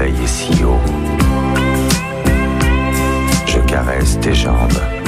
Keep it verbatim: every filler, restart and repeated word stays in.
soleil est si haut. Je caresse tes jambes.